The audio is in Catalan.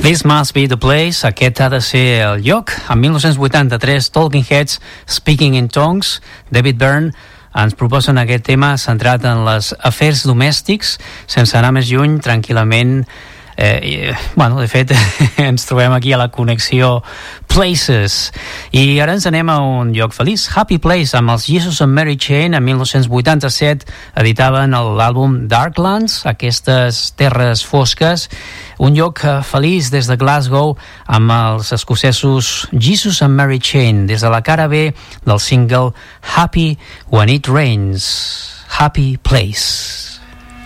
This Must Be the Place, aquest ha de ser el lloc. En 1983, Talking Heads, Speaking in Tongues, David Byrne ens proposen aquest tema centrat en les afers domèstics, sense anar més lluny, tranquil·lament. De fet, ens trobem aquí a la connexió Places, i ara ens anem a un lloc feliç. Happy Place, amb els Jesus and Mary Chain. En 1987 editaven l'àlbum Darklands, aquestes terres fosques, un lloc feliç des de Glasgow, amb els escocesos Jesus and Mary Chain, des de la cara B del single Happy When It Rains. Happy Place.